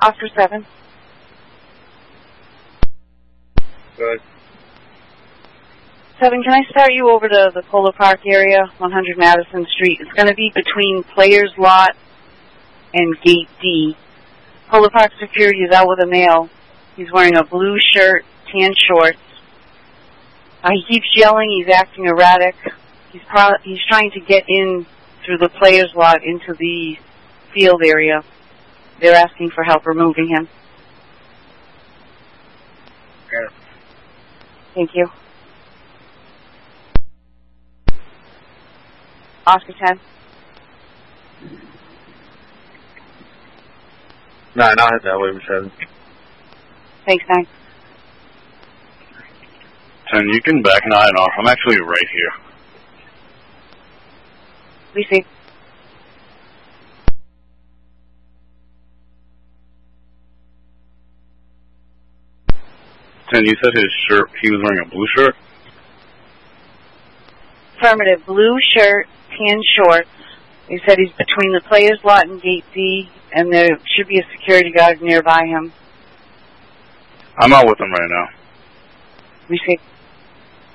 Oscar 7. Good. 7, can I start you over to the Polo Park area, 100 Madison Street? It's going to be between Players Lot and Gate D. Polo Park security is out with a male. He's wearing a blue shirt, tan shorts. He keeps yelling. He's acting erratic. He's trying to get in through the Players Lot into the field area. They're asking for help removing him. Okay. Thank you. Oscar 10. 9, I'll head that way with 7. Thanks, 9. 10, you can back 9 off. I'm actually right here. We see. And you said his shirt, he was wearing a blue shirt? Affirmative. Blue shirt, tan shorts. They said he's between the Players Lot and Gate D, and there should be a security guard nearby him. I'm out with him right now. We see.